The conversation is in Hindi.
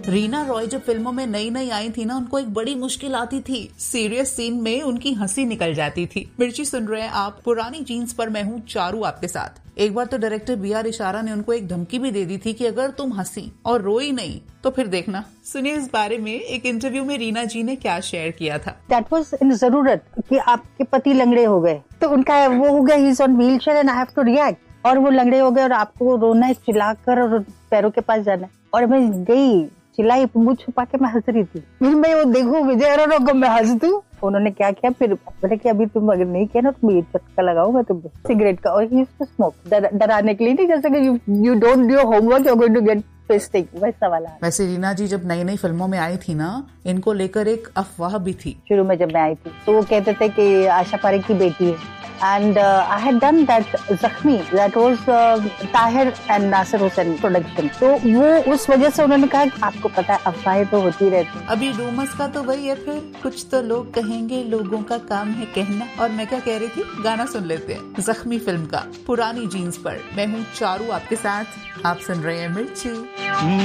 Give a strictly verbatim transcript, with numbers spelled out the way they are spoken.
रीना रॉय जब फिल्मों में नई नई आई थी ना, उनको एक बड़ी मुश्किल आती थी। सीरियस सीन में उनकी हंसी निकल जाती थी। मिर्ची सुन रहे हैं आप पुरानी जीन्स पर, मैं हूँ चारू आपके साथ। एक बार तो डायरेक्टर बी आर इशारा ने उनको एक धमकी भी दे दी थी कि अगर तुम हंसी और रोई नहीं तो फिर देखना। सुनिए इस बारे में एक इंटरव्यू में रीना जी ने क्या शेयर किया था। दैट वाज इन जरूरत कि आपके पति लंगड़े हो गए, तो उनका वो हो गया, he is on wheel chair and I have to react, और वो लंगड़े हो गए और आपको रोना है, चिल्लाकर और पैरों के पास जाना है। और मैं गई, चिल्लाई, मुंह छुपा के मैं हंस रही थी। फिर मैं वो देखो विजय अरोरा मैं हंस दूं। उन्होंने क्या किया, फिर बोले कि अभी तुम अगर नहीं किया ना तो मैं ये चस्का लगाऊंगा तुम्हें सिगरेट का, और ही यूज्ड टू स्मोक, डराने के लिए नहीं, जैसे कि you you don't do your homework you are going to get पिस्टिक, वैसा वाला। वैसे रीना जी जब नई नई फिल्मों में आई थी ना, इनको लेकर एक अफवाह भी थी। शुरू में जब मैं आई थी तो वो कहते थे कि आशा पारेख की बेटी है, and uh, I had done that Zakhmi, that was uh, Tahir and Nasir Hussain production. तो वो उस वजह से उन्होंने कहा कि आपको पता है अफवाहें तो होती रहती। अभी रूमर्स का तो वही है, फिर कुछ तो लोग कहेंगे, लोगों का काम है कहना। और मैं क्या कह रही थी, गाना सुन लेते हैं जख्मी फिल्म का, पुरानी जीन्स पर। मैं हूँ चारू आपके साथ, आप सुन रहे हैं मिर्ची।